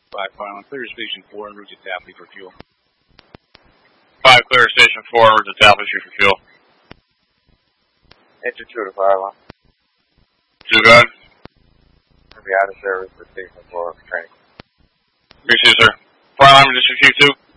5 Island, clear Station 4 en route to Tapley for fuel. 5 clear Station 4 en route to Tapley Street for fuel. Enter 2 to Fire Alarm. 2 gun. Be out of service for Station 4 for training. Receive, sir. Fire alarm, District Q2.